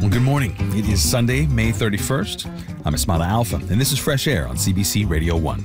Well, good morning. It is Sunday, May 31st. I'm Ismaila Alfa, and this is Fresh Air on CBC Radio 1.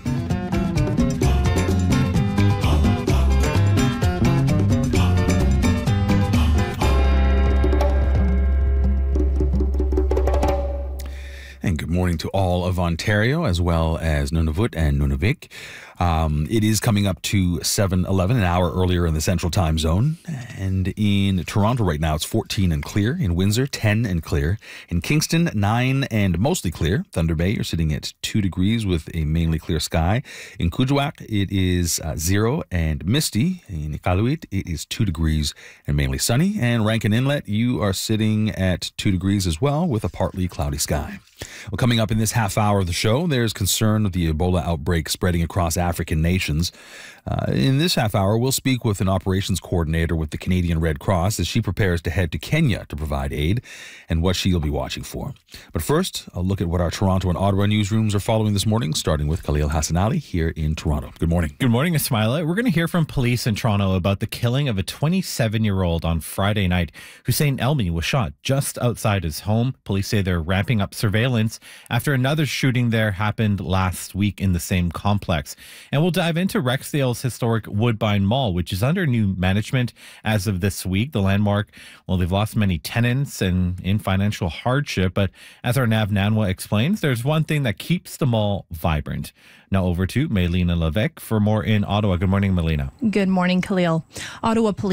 And good morning to all of Ontario, as well as Nunavut and Nunavik. It is coming up to 7:11, an hour earlier in the Central Time Zone. And in Toronto right now, it's 14 and clear. In Windsor, 10 and clear. In Kingston, 9 and mostly clear. Thunder Bay, you're sitting at 2 degrees with a mainly clear sky. In Kuujjuaq, it is 0 and misty. In Iqaluit, it is 2 degrees and mainly sunny. And Rankin Inlet, you are sitting at 2 degrees as well with a partly cloudy sky. Well, coming up in this half hour of the show, there's concern of the Ebola outbreak spreading across African nations. In this half hour, we'll speak with an operations coordinator with the Canadian Red Cross as she prepares to head to Kenya to provide aid and what she'll be watching for. But first, a look at what our Toronto and Ottawa newsrooms are following this morning, starting with Khalil Hassanali here in Toronto. Good morning. Good morning, Ismaila. We're going to hear from police in Toronto about the killing of a 27-year-old on Friday night. Hussein Elmi was shot just outside his home. Police say they're ramping up surveillance after another shooting there happened last week in the same complex. And we'll dive into Rexdale's historic Woodbine Mall, which is under new management as of this week. The landmark, well, they've lost many tenants and in financial hardship. But as our Nav Nanwa explains, there's one thing that keeps the mall vibrant. Now over to Melina Levesque for more in Ottawa. Good morning, Melina. Good morning, Khalil. Ottawa police